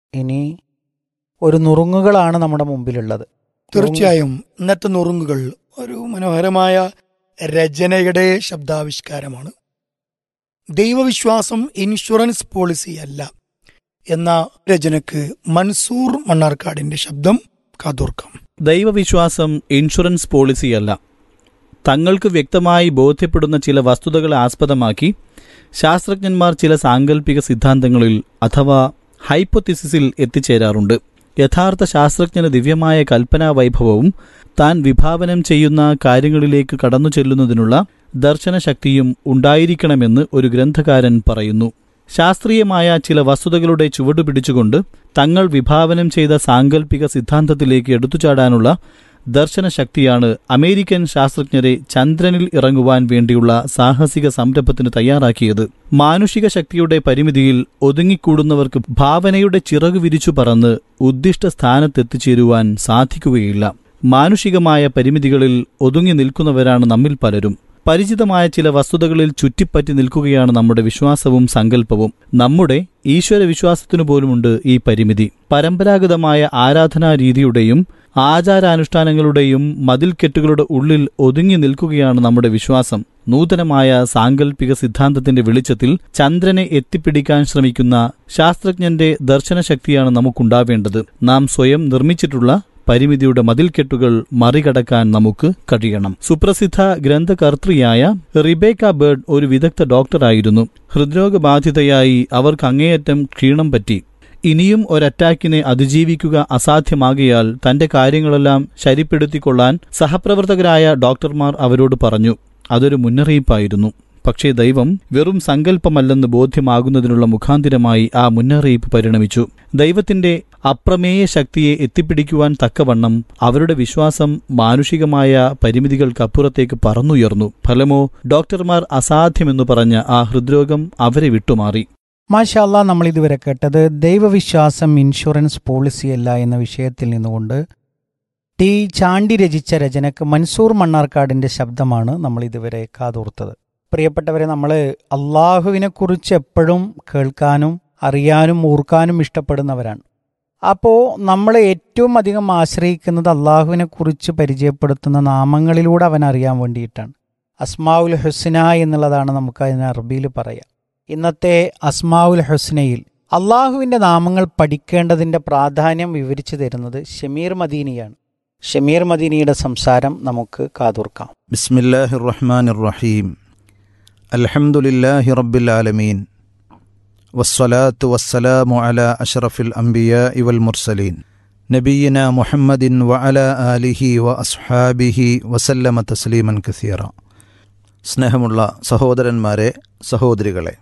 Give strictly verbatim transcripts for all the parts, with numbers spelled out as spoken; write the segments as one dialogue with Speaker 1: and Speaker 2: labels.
Speaker 1: ഇനി ഒരു നുറുങ്ങുകളാണ് നമ്മുടെ മുമ്പിലുള്ളത്.
Speaker 2: തീർച്ചയായും ഇന്നത്തെ നുറുങ്ങുകൾ ഒരു മനോഹരമായ രചനയുടെ ശബ്ദാവിഷ്കാരമാണ്. ദൈവവിശ്വാസം ഇൻഷുറൻസ് പോളിസി അല്ല എന്ന രചനയ്ക്ക് മൻസൂർ മണ്ണാർക്കാടിന്റെ ശബ്ദം കാതോർക്കാം.
Speaker 3: ദൈവവിശ്വാസം ഇൻഷുറൻസ് പോളിസിയല്ല. തങ്ങൾക്ക് വ്യക്തമായി ബോധ്യപ്പെടുന്ന ചില വസ്തുതകളെ ആസ്പദമാക്കി ശാസ്ത്രജ്ഞന്മാർ ചില സാങ്കല്പിക സിദ്ധാന്തങ്ങളിൽ അഥവാ ഹൈപ്പോത്തിസിസിൽ എത്തിച്ചേരാറുണ്ട്. യഥാർത്ഥ ശാസ്ത്രജ്ഞന് ദിവ്യമായ കൽപ്പനാ വൈഭവവും താൻ വിഭാവനം ചെയ്യുന്ന കാര്യങ്ങളിലേക്ക് കടന്നു ചെല്ലുന്നതിനുള്ള ദർശനശക്തിയും ഉണ്ടായിരിക്കണമെന്ന് ഒരു ഗ്രന്ഥകാരൻ പറയുന്നു. ശാസ്ത്രീയമായ ചില വസ്തുതകളുടെ ചുവടുപിടിച്ചുകൊണ്ട് തങ്ങൾ വിഭാവനം ചെയ്ത സാങ്കല്പിക സിദ്ധാന്തത്തിലേക്ക് എടുത്തുചാടാനുള്ള ദർശനശക്തിയാണ് അമേരിക്കൻ ശാസ്ത്രജ്ഞരെ ചന്ദ്രനിൽ ഇറങ്ങുവാൻ വേണ്ടിയുള്ള സാഹസിക സംരംഭത്തിന് തയ്യാറാക്കിയത്. മാനുഷിക ശക്തിയുടെ പരിമിതിയിൽ ഒതുങ്ങിക്കൂടുന്നവർക്ക് ഭാവനയുടെ ചിറകു വിരിച്ചു പറന്ന് ഉദ്ദിഷ്ട സ്ഥാനത്തെത്തിച്ചേരുവാൻ സാധിക്കുകയില്ല. മാനുഷികമായ പരിമിതികളിൽ ഒതുങ്ങി നിൽക്കുന്നവരാണ് നമ്മിൽ പലരും. പരിചിതമായ ചില വസ്തുതകളിൽ ചുറ്റിപ്പറ്റി നിൽക്കുകയാണ് നമ്മുടെ വിശ്വാസവും സങ്കല്പവും. നമ്മുടെ ഈശ്വര വിശ്വാസത്തിനു പോലുമുണ്ട് ഈ പരിമിതി. പരമ്പരാഗതമായ ആരാധനാ രീതിയുടെയും ആചാരാനുഷ്ഠാനങ്ങളുടെയും മതിൽക്കെട്ടുകളുടെ ഉള്ളിൽ ഒതുങ്ങി നിൽക്കുകയാണ് നമ്മുടെ വിശ്വാസം. നൂതനമായ സാങ്കല്പിക സിദ്ധാന്തത്തിന്റെ വെളിച്ചത്തിൽ ചന്ദ്രനെ എത്തിപ്പിടിക്കാൻ ശ്രമിക്കുന്ന ശാസ്ത്രജ്ഞന്റെ ദർശനശക്തിയാണ് നമുക്കുണ്ടാവേണ്ടത്. നാം സ്വയം നിർമ്മിച്ചിട്ടുള്ള പരിമിതിയുടെ മതിൽക്കെട്ടുകൾ മറികടക്കാൻ നമുക്ക് കഴിയണം. സുപ്രസിദ്ധ ഗ്രന്ഥകർത്തൃയായ റിബേക്ക ബേർഡ് ഒരു വിദഗ്ധ ഡോക്ടറായിരുന്നു. ഹൃദ്രോഗബാധിതയായി അവർക്ക് അങ്ങേയറ്റം ക്ഷീണം പറ്റി. ഇനിയും ഒരറ്റാക്കിനെ അതിജീവിക്കുക അസാധ്യമാകിയാൽ തന്റെ കാര്യങ്ങളെല്ലാം ശരിപ്പെടുത്തിക്കൊള്ളാൻ സഹപ്രവർത്തകരായ ഡോക്ടർമാർ അവരോട് പറഞ്ഞു. അതൊരു മുന്നറിയിപ്പായിരുന്നു. പക്ഷേ ദൈവം വെറും സങ്കല്പമല്ലെന്ന് ബോധ്യമാകുന്നതിനുള്ള മുഖാന്തിരമായി ആ മുന്നറിയിപ്പ് പരിണമിച്ചു. ദൈവത്തിന്റെ അപ്രമേയ ശക്തിയെ എത്തിപ്പിടിക്കുവാൻ തക്കവണ്ണം അവരുടെ വിശ്വാസം മാനുഷികമായ പരിമിതികൾക്കപ്പുറത്തേക്ക് പറന്നുയർന്നു. ഫലമോ ഡോക്ടർമാർ അസാധ്യമെന്നു പറഞ്ഞ ആ ഹൃദ്രോഗം അവരെ വിട്ടുമാറി.
Speaker 1: മാഷാ അല്ലാ, നമ്മൾ ഇതുവരെ കേട്ടത് ദൈവവിശ്വാസം ഇൻഷുറൻസ് പോളിസിയല്ല എന്ന വിഷയത്തിൽ നിന്നുകൊണ്ട് ടി ചാണ്ടി രചിച്ച രചനക്ക് മൻസൂർ മണ്ണാർക്കാടിന്റെ ശബ്ദമാണ് നമ്മൾ ഇതുവരെ കാതോർത്തത്. പ്രിയപ്പെട്ടവരെ, നമ്മൾ അള്ളാഹുവിനെക്കുറിച്ച് എപ്പോഴും കേൾക്കാനും അറിയാനും ഓർക്കാനും ഇഷ്ടപ്പെടുന്നവരാണ്. അപ്പോൾ നമ്മൾ ഏറ്റവും അധികം ആശ്രയിക്കുന്നത് അള്ളാഹുവിനെക്കുറിച്ച് പരിചയപ്പെടുത്തുന്ന നാമങ്ങളിലൂടെ അവൻ അറിയാൻ വേണ്ടിയിട്ടാണ്. അസ്മാഉൽ ഹുസ്ന എന്നുള്ളതാണ് നമുക്ക് അതിന് അറബിയിൽ പറയാം. ഇന്നത്തെ അസ്മാഉൽ ഹുസ്നയിൽ അള്ളാഹുവിൻ്റെ നാമങ്ങൾ പഠിക്കേണ്ടതിൻ്റെ പ്രാധാന്യം വിവരിച്ചു തരുന്നത് ഷമീർ മദീനിയാണ്. ഷമീർ മദീനിയുടെ സംസാരം നമുക്ക് കാതോർക്കാം.
Speaker 4: ബിസ്മില്ലാഹിർ റഹ്മാനിർ റഹീം. അൽഹംദുലില്ലാഹി റബ്ബിൽ ആലമീൻ വസ്സലാത്തു വസ്സലാമു അലാ അഷ്റഫിൽ അംബിയാഇ വൽ മുർസലീൻ നബിയിനാ മുഹമ്മദിൻ വഅലാ ആലിഹി വ അസ്ഹാബിഹി വസല്ലമ തസ്ലീമൻ കസീറ. സ്നേഹമുള്ള സഹോദരന്മാരെ, സഹോദരികളെ,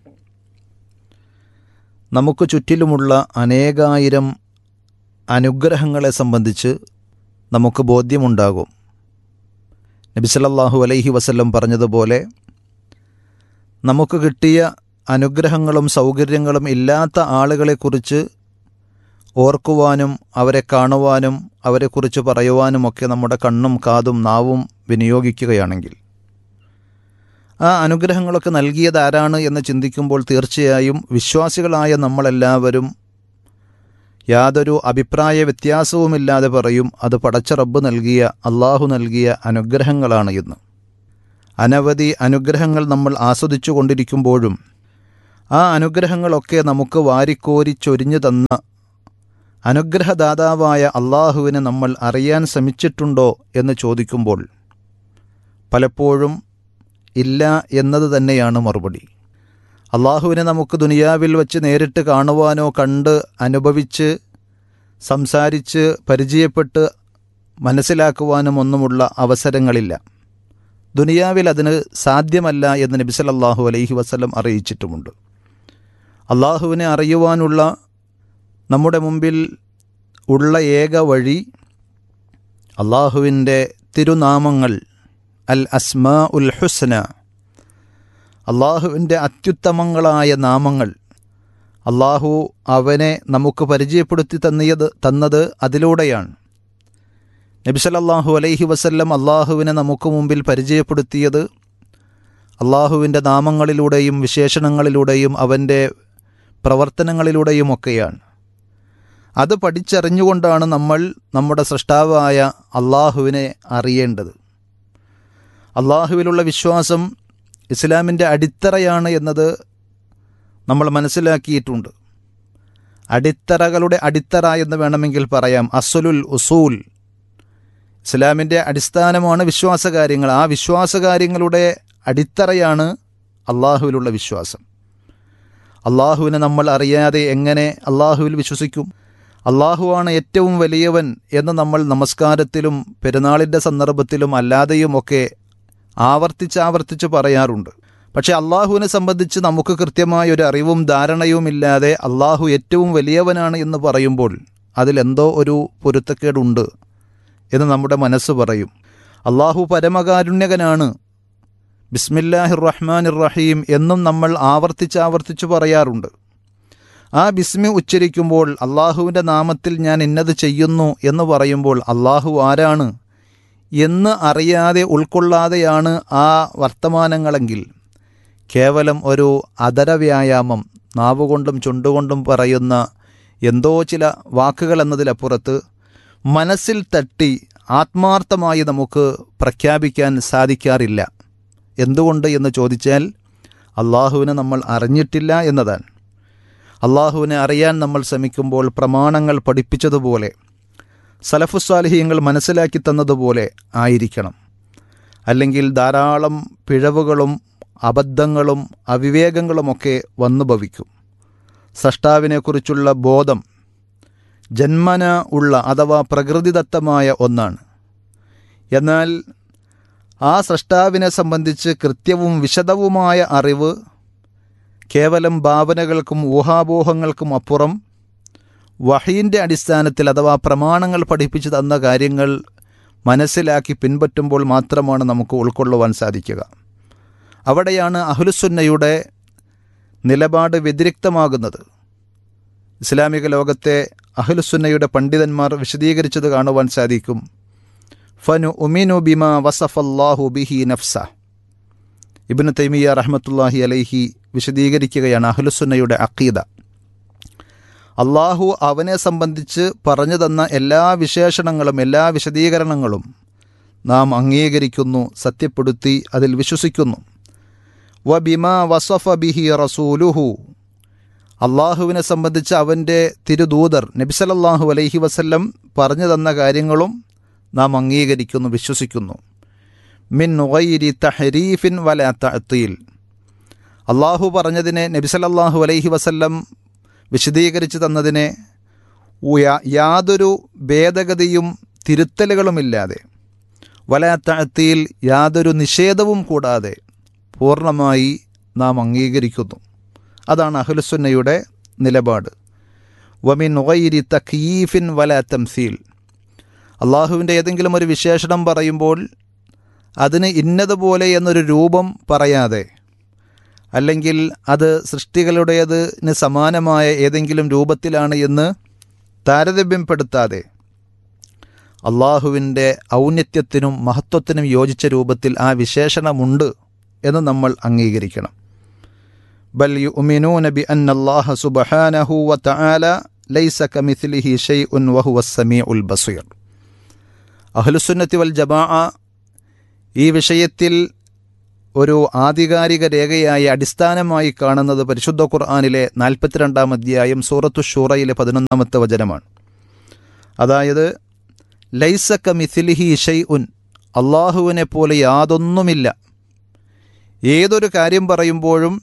Speaker 4: നമുക്ക് ചുറ്റിലുമുള്ള അനേകായിരം അനുഗ്രഹങ്ങളെ സംബന്ധിച്ച് നമുക്ക് ബോധ്യമുണ്ടാകും. നബി സല്ലല്ലാഹു അലൈഹി വസല്ലം പറഞ്ഞതുപോലെ നമുക്ക് കിട്ടിയ അനുഗ്രഹങ്ങളും സൗകര്യങ്ങളും ഇല്ലാത്ത ആളുകളെക്കുറിച്ച് ഓർക്കുവാനും അവരെ കാണുവാനും അവരെക്കുറിച്ച് പറയുവാനുമൊക്കെ നമ്മുടെ കണ്ണും കാതും നാവും വിനിയോഗിക്കുകയാണെങ്കിൽ ആ അനുഗ്രഹങ്ങളൊക്കെ നൽകിയത് ആരാണ് എന്ന് ചിന്തിക്കുമ്പോൾ തീർച്ചയായും വിശ്വാസികളായ നമ്മളെല്ലാവരും യാതൊരു അഭിപ്രായ വ്യത്യാസവുമില്ലാതെ പറയും അത് പടച്ച റബ്ബ് നൽകിയ, അള്ളാഹു നൽകിയ അനുഗ്രഹങ്ങളാണ് എന്ന്. അനവധി അനുഗ്രഹങ്ങൾ നമ്മൾ ആസ്വദിച്ചു കൊണ്ടിരിക്കുമ്പോഴും ആ അനുഗ്രഹങ്ങളൊക്കെ നമുക്ക് വാരിക്കോരി ചൊരിഞ്ഞു തന്ന അനുഗ്രഹദാതാവായ അള്ളാഹുവിനെ നമ്മൾ അറിയാൻ ശ്രമിച്ചിട്ടുണ്ടോ എന്ന് ചോദിക്കുമ്പോൾ പലപ്പോഴും ഇല്ല എന്നത് തന്നെയാണ് മറുപടി. അള്ളാഹുവിനെ നമുക്ക് ദുനിയാവിൽ വച്ച് നേരിട്ട് കാണുവാനോ കണ്ട് അനുഭവിച്ച് സംസാരിച്ച് പരിചയപ്പെട്ട് മനസ്സിലാക്കുവാനും ഒന്നുമുള്ള അവസരങ്ങളില്ല. ദുനിയാവിൽ അതിന് സാധ്യമല്ല എന്ന് നബി സല്ലല്ലാഹു അലൈഹി വസല്ലം അറിയിച്ചിട്ടുമുണ്ട്. അള്ളാഹുവിനെ അറിയുവാനുള്ള നമ്മുടെ മുമ്പിൽ ഉള്ള ഏക വഴി അള്ളാഹുവിൻ്റെ തിരുനാമങ്ങൾ, അൽ അസ്മാ ഉൽ ഹുസ്ന, അള്ളാഹുവിൻ്റെ അത്യുത്തമങ്ങളായ നാമങ്ങൾ. അള്ളാഹു അവനെ നമുക്ക് പരിചയപ്പെടുത്തി തന്നിയത് തന്നത് അതിലൂടെയാണ്. നബി സല്ലല്ലാഹു അലൈഹി വസല്ലം അള്ളാഹുവിനെ നമുക്ക് മുമ്പിൽ പരിചയപ്പെടുത്തിയത് അള്ളാഹുവിൻ്റെ നാമങ്ങളിലൂടെയും വിശേഷണങ്ങളിലൂടെയും അവൻ്റെ പ്രവർത്തനങ്ങളിലൂടെയുമൊക്കെയാണ്. അത് പഠിച്ചറിഞ്ഞുകൊണ്ടാണ് നമ്മൾ നമ്മുടെ സൃഷ്ടാവായ അള്ളാഹുവിനെ അറിയേണ്ടത്. അള്ളാഹുവിലുള്ള വിശ്വാസം ഇസ്ലാമിൻ്റെ അടിത്തറയാണ് എന്നത് നമ്മൾ മനസ്സിലാക്കിയിട്ടുണ്ട്. അടിത്തറകളുടെ അടിത്തറ എന്ന് വേണമെങ്കിൽ പറയാം. അസ്ലുൽ ഉസൂൽ, ഇസ്ലാമിൻ്റെ അടിസ്ഥാനമാണ് വിശ്വാസകാര്യങ്ങൾ. ആ വിശ്വാസകാര്യങ്ങളുടെ അടിത്തറയാണ് അള്ളാഹുവിലുള്ള വിശ്വാസം. അള്ളാഹുവിനെ നമ്മൾ അറിയാതെ എങ്ങനെ അള്ളാഹുവിൽ വിശ്വസിക്കും? അള്ളാഹുവാണ് ഏറ്റവും വലിയവൻ എന്ന് നമ്മൾ നമസ്കാരത്തിലും പെരുന്നാളിൻ്റെ സന്ദർഭത്തിലും അല്ലാതെയുമൊക്കെ ആവർത്തിച്ചാവർത്തിച്ച് പറയാറുണ്ട്. പക്ഷേ അള്ളാഹുവിനെ സംബന്ധിച്ച് നമുക്ക് കൃത്യമായ ഒരു അറിവും ധാരണയും ഇല്ലാതെ അള്ളാഹു ഏറ്റവും വലിയവനാണ് എന്ന് പറയുമ്പോൾ അതിലെന്തോ ഒരു പൊരുത്തക്കേടുണ്ട് എന്ന് നമ്മുടെ മനസ്സ് പറയും. അള്ളാഹു പരമകാരുണ്യകനാണ്, ബിസ്മില്ലാഹിർ റഹ്മാനിർ റഹീം എന്നും നമ്മൾ ആവർത്തിച്ചാവർത്തിച്ച് പറയാറുണ്ട്. ആ ബിസ്മി ഉച്ചരിക്കുമ്പോൾ അള്ളാഹുവിൻ്റെ നാമത്തിൽ ഞാൻ ഇന്നത് ചെയ്യുന്നു എന്ന് പറയുമ്പോൾ അള്ളാഹു ആരാണ് എന്ന് അറിയാതെ ഉൾക്കൊള്ളാതെയാണ് ആ വർത്തമാനങ്ങളെങ്കിൽ കേവലം ഒരു അധരവ്യായാമം, നാവുകൊണ്ടും ചുണ്ടുകൊണ്ടും പറയുന്ന എന്തോ ചില വാക്കുകൾ എന്നതിലപ്പുറത്ത് മനസ്സിൽ തട്ടി ആത്മാർത്ഥമായി നമുക്ക് പ്രഖ്യാപിക്കാൻ സാധിക്കാറില്ല. എന്തുകൊണ്ട് എന്ന് ചോദിച്ചാൽ അള്ളാഹുവിനെ നമ്മൾ അറിഞ്ഞിട്ടില്ല എന്നതാണ്. അള്ളാഹുവിനെ അറിയാൻ നമ്മൾ ശ്രമിക്കുമ്പോൾ പ്രമാണങ്ങൾ പഠിപ്പിച്ചതുപോലെ സലഫുസ്വാലിഹീങ്ങൾ മനസ്സിലാക്കി തന്നതുപോലെ ആയിരിക്കണം. അല്ലെങ്കിൽ ധാരാളം പിഴവുകളും അബദ്ധങ്ങളും അവിവേകങ്ങളുമൊക്കെ വന്നു ഭവിക്കും. സൃഷ്ടാവിനെക്കുറിച്ചുള്ള ബോധം ജന്മന ഉള്ള അഥവാ പ്രകൃതിദത്തമായ ഒന്നാണ്. എന്നാൽ ആ സൃഷ്ടാവിനെ സംബന്ധിച്ച് കൃത്യവും വിശദവുമായ അറിവ് കേവലം ഭാവനകൾക്കും ഊഹാപോഹങ്ങൾക്കും അപ്പുറം വഹീൻ്റെ അടിസ്ഥാനത്തിൽ അഥവാ പ്രമാണങ്ങൾ പഠിപ്പിച്ചു തന്ന കാര്യങ്ങൾ മനസ്സിലാക്കി പിൻപറ്റുമ്പോൾ മാത്രമാണ് നമുക്ക് ഉൾക്കൊള്ളുവാൻ സാധിക്കുക. അവിടെയാണ് അഹ്ലുസുന്നയുടെ നിലപാട് വ്യതിരിക്തമാകുന്നത്. ഇസ്ലാമിക ലോകത്തെ അഹ്ലുസുന്നയുടെ പണ്ഡിതന്മാർ വിശദീകരിച്ചത് കാണുവാൻ സാധിക്കും. ഫനു ഉമിനു ബിമാ വസഫല്ലാഹു ബിഹി നഫ്സ. ഇബ്നു തൈമിയ്യ റഹ്മത്തുള്ളാഹി അലൈഹി വിശദീകരിക്കുകയാണ് അഹ്ലുസുന്നയുടെ അഖീദ. അള്ളാഹു അവനെ സംബന്ധിച്ച് പറഞ്ഞു തന്ന എല്ലാ വിശേഷണങ്ങളും എല്ലാ വിശദീകരണങ്ങളും നാം അംഗീകരിക്കുന്നു, സത്യപ്പെടുത്തി അതിൽ വിശ്വസിക്കുന്നു. വ ബിമാ വസഫ ബിഹി റസൂലുഹു. അള്ളാഹുവിനെ സംബന്ധിച്ച് അവൻ്റെ തിരുദൂതർ നബി സല്ലല്ലാഹു അലൈഹി വസല്ലം പറഞ്ഞു തന്ന കാര്യങ്ങളും നാം അംഗീകരിക്കുന്നു, വിശ്വസിക്കുന്നു. മിൻ ഗൈരി തഹരീഫിൻ വലാ തഅ്തീൽ. അള്ളാഹു പറഞ്ഞതിനെ നബി സല്ലല്ലാഹു അലൈഹി വസല്ലം വിശദീകരിച്ച് തന്നതിനെ യാതൊരു ഭേദഗതിയും തിരുത്തലുകളുമില്ലാതെ, വലാ തഅ്തീൽ യാതൊരു നിഷേധവും കൂടാതെ പൂർണ്ണമായി നാം അംഗീകരിക്കുന്നു. അതാണ് അഹ്ലുസുന്നയുടെ നിലപാട്. വമിൻ ഗൈരി തക്യീഫിൻ വലാ തംസീൽ. അള്ളാഹുവിൻ്റെ ഏതെങ്കിലും ഒരു വിശേഷണം പറയുമ്പോൾ അതിന് ഇന്നതുപോലെ എന്നൊരു രൂപം പറയാതെ, അല്ലെങ്കിൽ അത് സൃഷ്ടികളുടേതിന് സമാനമായ ഏതെങ്കിലും രൂപത്തിലാണ് എന്ന് താരതമ്യപ്പെടുത്താതെ അള്ളാഹുവിൻ്റെ ഔന്നത്യത്തിനും മഹത്വത്തിനും യോജിച്ച രൂപത്തിൽ ആ വിശേഷണമുണ്ട് എന്ന് നമ്മൾ അംഗീകരിക്കണം. ബൽ യുഅ്മിനൂന ബി അന്നല്ലാഹ സുബ്ഹാനഹു വ തആല ലൈസ കമിസ്ലിഹി ശൈഉൻ വഹുവസ് സമീഉൽ ബസീർ. അഹ്ലുസുന്നത്തി വൽ ജമാഅ ഈ വിഷയത്തിൽ ഒരു ആധികാരിക രേഖയായി അടിസ്ഥാനമായി കാണുന്നത് പരിശുദ്ധ ഖുർആനിലെ നാൽപ്പത്തിരണ്ടാം അധ്യായം സൂറത്തു ഷൂറയിലെ പതിനൊന്നാമത്തെ വചനമാണ്. അതായത് ലൈസ കമിസ്ലിഹി ശൈഉൻ, അള്ളാഹുവിനെ പോലെ യാതൊന്നുമില്ല. ഏതൊരു കാര്യം പറയുമ്പോഴും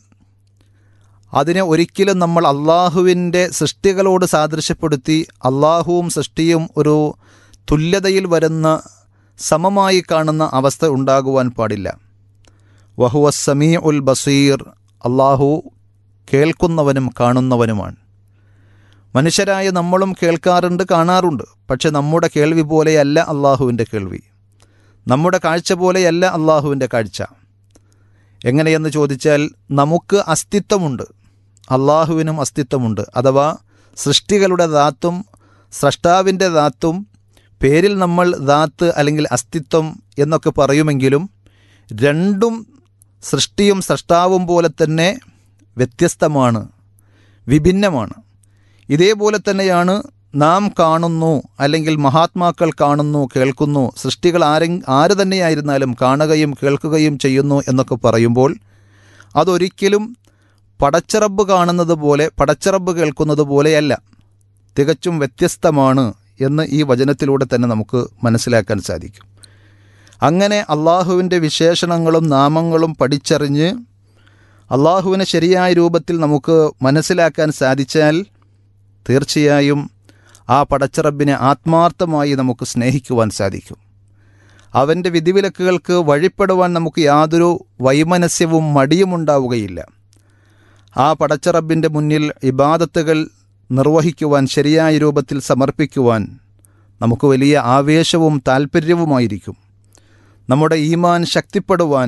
Speaker 4: അതിനെ ഒരിക്കലും നമ്മൾ അള്ളാഹുവിൻ്റെ സൃഷ്ടികളോട് സാദൃശ്യപ്പെടുത്തി അള്ളാഹുവും സൃഷ്ടിയും ഒരു തുല്യതയിൽ വരുന്ന സമമായി കാണുന്ന അവസ്ഥ ഉണ്ടാകുവാൻ പാടില്ല. വഹുവ സമീഉൽ ബസീർ, അള്ളാഹു കേൾക്കുന്നവനും കാണുന്നവനുമാണ്. മനുഷ്യരായ നമ്മളും കേൾക്കാറുണ്ട്, കാണാറുണ്ട്. പക്ഷെ നമ്മുടെ കേൾവി പോലെയല്ല അള്ളാഹുവിൻ്റെ കേൾവി, നമ്മുടെ കാഴ്ച പോലെയല്ല അള്ളാഹുവിൻ്റെ കാഴ്ച. എങ്ങനെയെന്ന് ചോദിച്ചാൽ നമുക്ക് അസ്തിത്വമുണ്ട്, അള്ളാഹുവിനും അസ്തിത്വമുണ്ട്. അഥവാ സൃഷ്ടികളുടെ ദാത്തും സ്രഷ്ടാവിൻ്റെ ദാത്തും പേരിൽ നമ്മൾ ദാത്ത് അല്ലെങ്കിൽ അസ്തിത്വം എന്നൊക്കെ പറയുമെങ്കിലും രണ്ടും സൃഷ്ടിയും സ്രഷ്ടാവും പോലെ തന്നെ വ്യത്യസ്തമാണ്, വിഭിന്നമാണ്. ഇതേപോലെ തന്നെയാണ് നാം കാണുന്നു, അല്ലെങ്കിൽ മഹാത്മാക്കൾ കാണുന്നു, കേൾക്കുന്നു, സൃഷ്ടികൾ ആരെ ആര് തന്നെയായിരുന്നാലും കാണുകയും കേൾക്കുകയും ചെയ്യുന്നു എന്നൊക്കെ പറയുമ്പോൾ അതൊരിക്കലും പടച്ചറബ് കാണുന്നത് പോലെ പടച്ചറബ് കേൾക്കുന്നത് പോലെയല്ല, തികച്ചും വ്യത്യസ്തമാണ് എന്ന് ഈ വചനത്തിലൂടെ തന്നെ നമുക്ക് മനസ്സിലാക്കാൻ സാധിക്കും. അങ്ങനെ അള്ളാഹുവിൻ്റെ വിശേഷണങ്ങളും നാമങ്ങളും പഠിച്ചറിഞ്ഞ് അള്ളാഹുവിനെ ശരിയായ രൂപത്തിൽ നമുക്ക് മനസ്സിലാക്കാൻ സാധിച്ചാൽ തീർച്ചയായും ആ പടച്ചറബിനെ ആത്മാർത്ഥമായി നമുക്ക് സ്നേഹിക്കുവാൻ സാധിക്കും. അവൻ്റെ വിധിവിലക്കുകൾക്ക് വഴിപ്പെടുവാൻ നമുക്ക് യാതൊരു വൈമനസ്യവും മടിയുമുണ്ടാവുകയില്ല. ആ പടച്ചറബിൻ്റെ മുന്നിൽ ഇബാദത്തുകൾ നിർവഹിക്കുവാൻ, ശരിയായ രൂപത്തിൽ സമർപ്പിക്കുവാൻ നമുക്ക് വലിയ ആവേശവും താൽപ്പര്യവുമായിരിക്കും. നമ്മുടെ ഈമാൻ ശക്തിപ്പെടുവാൻ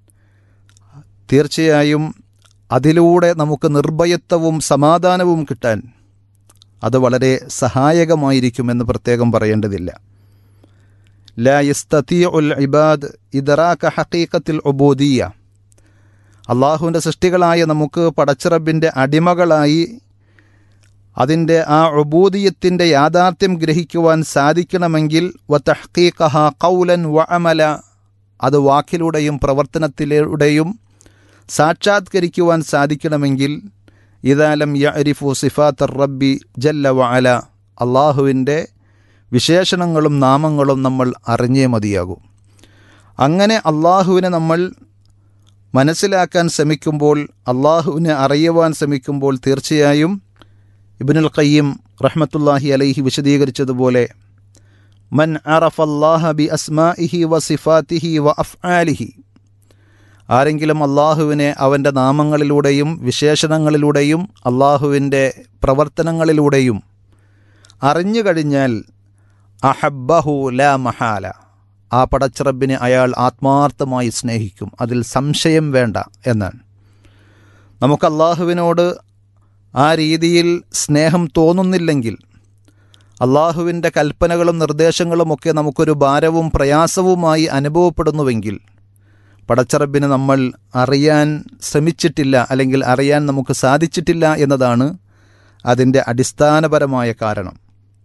Speaker 4: തീർച്ചയായും അതിലൂടെ നമുക്ക് നിർഭയത്വവും സമാധാനവും കിട്ടാൻ അത് വളരെ സഹായകമായിരിക്കുമെന്ന് പ്രത്യേകം പറയേണ്ടതില്ല. ലാ യസ്തതിഉൽ ഇബാദ് ഇദ്റാക ഹഖീഖത്തുൽ ഉബൂദിയ്യ. അള്ളാഹുവിൻ്റെ സൃഷ്ടികളായ നമുക്ക് പടച്ചിറബിൻ്റെ അടിമകളായി അതിൻ്റെ ആ ഉബൂദിയത്തിൻ്റെ യാഥാർത്ഥ്യം ഗ്രഹിക്കുവാൻ സാധിക്കണമെങ്കിൽ വതഹ്ഖീഖഹ ഖൗലൻ വഅമല, അത് വാക്കിലൂടെയും പ്രവർത്തനത്തിലൂടെയും സാക്ഷാത്കരിക്കുവാൻ സാധിക്കണമെങ്കിൽ ഇദാലം യഅരിഫു സിഫാത്തർ റബ്ബി ജല്ല വഅല, അള്ളാഹുവിൻ്റെ വിശേഷണങ്ങളും നാമങ്ങളും നമ്മൾ അറിഞ്ഞേ മതിയാകും. അങ്ങനെ അള്ളാഹുവിനെ നമ്മൾ മനസ്സിലാക്കാൻ ശ്രമിക്കുമ്പോൾ, അള്ളാഹുവിനെ അറിയുവാൻ ശ്രമിക്കുമ്പോൾ തീർച്ചയായും ഇബ്നുൽ ഖയ്യിം റഹ്മത്തുള്ളാഹി അലൈഹി വിശദീകരിച്ചതുപോലെ മൻ അറഫല്ലാഹ ബി അസ്മാഇഹി വ സിഫാത്തിഹി വ അഫ്ആലിഹി, ആരെങ്കിലും അള്ളാഹുവിനെ അവൻ്റെ നാമങ്ങളിലൂടെയും വിശേഷണങ്ങളിലൂടെയും അള്ളാഹുവിൻ്റെ പ്രവർത്തനങ്ങളിലൂടെയും അറിഞ്ഞു കഴിഞ്ഞാൽ അഹബ്ബഹു ലാ മഹാല, ആ പടച്ചിറബിനെ അയാൾ ആത്മാർത്ഥമായി സ്നേഹിക്കും, അതിൽ സംശയം വേണ്ട എന്നാണ്. നമുക്ക് അള്ളാഹുവിനോട് ആ രീതിയിൽ സ്നേഹം തോന്നുന്നില്ലെങ്കിൽ, അള്ളാഹുവിൻ്റെ കൽപ്പനകളും നിർദ്ദേശങ്ങളുമൊക്കെ നമുക്കൊരു ഭാരവും പ്രയാസവുമായി അനുഭവപ്പെടുന്നുവെങ്കിൽ പടച്ചിറബിനെ നമ്മൾ അറിയാൻ ശ്രമിച്ചിട്ടില്ല, അല്ലെങ്കിൽ അറിയാൻ നമുക്ക് സാധിച്ചിട്ടില്ല എന്നതാണ് അതിൻ്റെ അടിസ്ഥാനപരമായ കാരണം.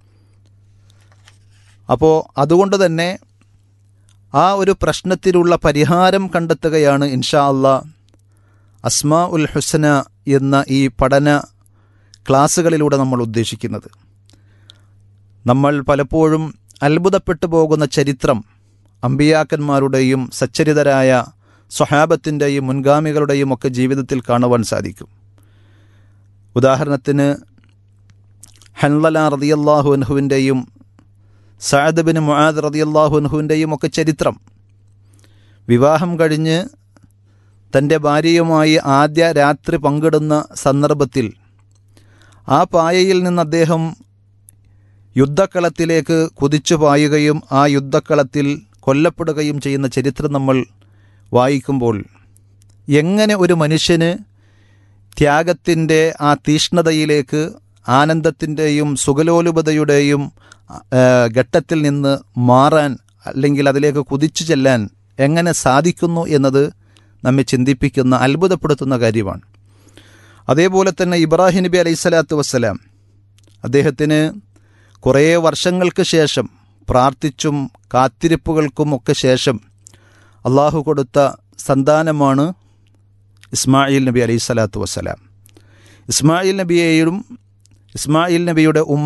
Speaker 4: അപ്പോൾ അതുകൊണ്ട് തന്നെ ആ ഒരു പ്രശ്നത്തിലുള്ള പരിഹാരം കണ്ടെത്തുകയാണ് ഇൻഷാ അല്ലാഹ് അസ്മാ ഉൽ ഹുസ്ന എന്ന ഈ പഠന ക്ലാസ്സുകളിലൂടെ നമ്മൾ ഉദ്ദേശിക്കുന്നത്. നമ്മൾ പലപ്പോഴും അത്ഭുതപ്പെട്ടു പോകുന്ന ചരിത്രം അമ്പിയാക്കന്മാരുടെയും സച്ചരിതരായ സ്വഹാബത്തിൻ്റെയും മുൻഗാമികളുടെയും ഒക്കെ ജീവിതത്തിൽ കാണുവാൻ സാധിക്കും. ഉദാഹരണത്തിന് ഹൻളല റളിയല്ലാഹു അൻഹുവിൻ്റെയും സഅദ് ബിൻ മുആദ് റളിയല്ലാഹു അൻഹുവിൻ്റെയും ഒക്കെ ചരിത്രം. വിവാഹം കഴിഞ്ഞ് തൻ്റെ ഭാര്യയുമായി ആദ്യ രാത്രി പങ്കിടുന്ന സന്ദർഭത്തിൽ ആ പായയിൽ നിന്ന് അദ്ദേഹം യുദ്ധക്കളത്തിലേക്ക് കുതിച്ചു പായുകയും ആ യുദ്ധക്കളത്തിൽ കൊല്ലപ്പെടുകയും ചെയ്യുന്ന ചരിത്രം നമ്മൾ വായിക്കുമ്പോൾ എങ്ങനെ ഒരു മനുഷ്യന് ത്യാഗത്തിൻ്റെ ആ തീഷ്ണതയിലേക്ക്, ആനന്ദത്തിൻ്റെയും സുഖലോലുപതയുടെയും ഘട്ടത്തിൽ നിന്ന് മാറാൻ, അല്ലെങ്കിൽ അതിലേക്ക് കുതിച്ചു ചെല്ലാൻ എങ്ങനെ സാധിക്കുന്നു എന്നത് നമ്മെ ചിന്തിപ്പിക്കുന്ന, അത്ഭുതപ്പെടുത്തുന്ന കാര്യമാണ്. അതേപോലെ തന്നെ ഇബ്രാഹിം നബി അലൈഹി സ്വലാത്തു വസ്സലാം, അദ്ദേഹത്തിന് കുറേ വർഷങ്ങൾക്ക് ശേഷം, പ്രാർത്ഥിച്ചും കാത്തിരിപ്പുകൾക്കും ഒക്കെ ശേഷം അള്ളാഹു കൊടുത്ത സന്താനമാണ് ഇസ്മായിൽ നബി അലൈഹി സ്വലാത്തു വസ്സലാം. ഇസ്മായിൽ നബിയെയും ഇസ്മായിൽ നബിയുടെ ഉമ്മ